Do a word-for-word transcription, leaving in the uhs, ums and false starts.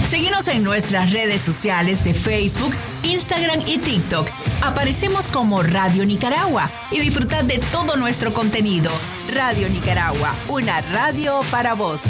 Síguenos en nuestras redes sociales de Facebook, Instagram y TikTok. Aparecemos como Radio Nicaragua y disfrutad de todo nuestro contenido. Radio Nicaragua, una radio para vos.